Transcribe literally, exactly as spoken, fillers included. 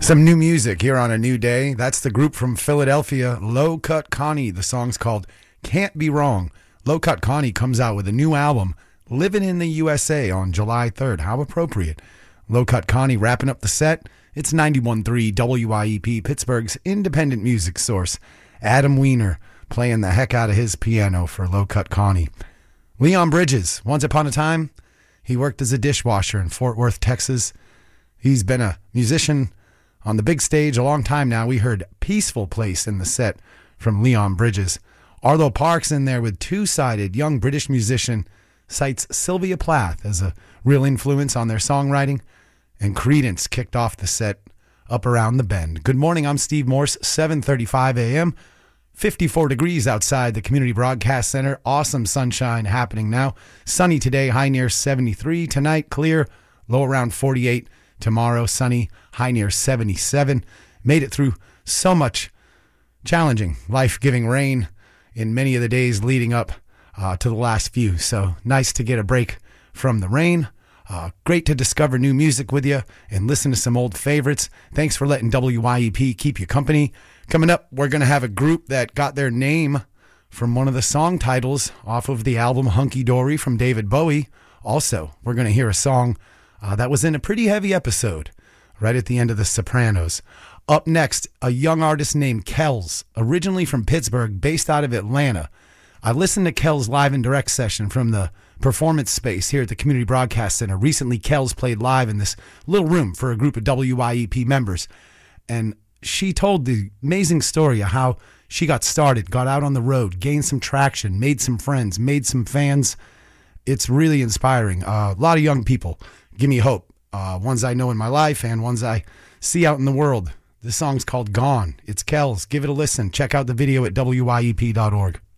Some new music here on a new day. That's the group from Philadelphia, Low Cut Connie. The song's called Can't Be Wrong. Low Cut Connie comes out with a new album, Living in the U S A, on July third. How appropriate. Low Cut Connie wrapping up the set. It's ninety-one point three W I E P, Pittsburgh's independent music source. Adam Weiner playing the heck out of his piano for Low Cut Connie. Leon Bridges, once upon a time, he worked as a dishwasher in Fort Worth, Texas. He's been a musician on the big stage a long time now. We heard Peaceful Place in the set from Leon Bridges. Arlo Parks in there with Two-Sided. Young British musician cites Sylvia Plath as a real influence on their songwriting. And Creedence kicked off the set Up Around the Bend. Good morning, I'm Steve Morse, seven thirty-five a.m. fifty-four degrees outside the Community Broadcast Center. Awesome sunshine happening now. Sunny today, high near seventy-three. Tonight, clear, low around forty-eight. Tomorrow, sunny, high near seventy-seven. Made it through so much challenging, life-giving rain in many of the days leading up uh, to the last few. So nice to get a break from the rain. Uh, great to discover new music with you and listen to some old favorites. Thanks for letting W Y E P keep you company. Coming up, we're going to have a group that got their name from one of the song titles off of the album Hunky Dory from David Bowie. Also, we're going to hear a song Uh, that was in a pretty heavy episode right at the end of The Sopranos. Up next, a young artist named Kells, originally from Pittsburgh, based out of Atlanta. I listened to Kells' live and direct session from the performance space here at the Community Broadcast Center. Recently, Kells played live in this little room for a group of W Y E P members. And she told the amazing story of how she got started, got out on the road, gained some traction, made some friends, made some fans. It's really inspiring. Uh, a lot of young people give me hope, uh, ones I know in my life and ones I see out in the world. This song's called Gone. It's Kells. Give it a listen. Check out the video at W Y E P dot org.